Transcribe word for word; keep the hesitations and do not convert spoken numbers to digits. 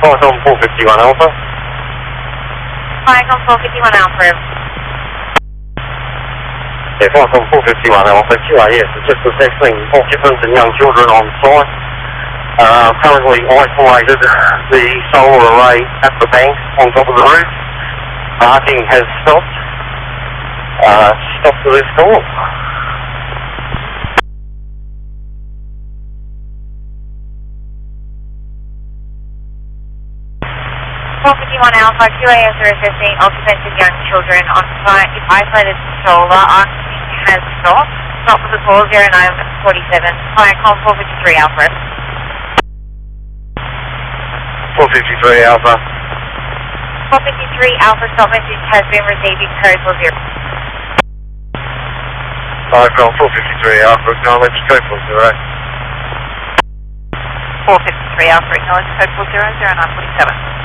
Flight on four fifty-one Alpha. Flight on four fifty-one Alpha. Yeah, Flight on four fifty-one Alpha, Q A S, just assessing occupants and young children on site. Uh, currently isolated the solar array at the bank on top of the roof. Barking has stopped. Uh, stop to this call. four fifty-one Alpha, Q A S are assessing occupants and young children on site. If isolated solar, arcing has stopped. Stop for the call zero nine forty-seven. Flight call four fifty-three Alpha. four fifty-three Alpha. four fifty-three Alpha, stop message has been received in code four zero. Alpha, four fifty-three Alpha, acknowledge code four zero. four fifty-three Alpha, acknowledge code four zero, zero nine forty-seven.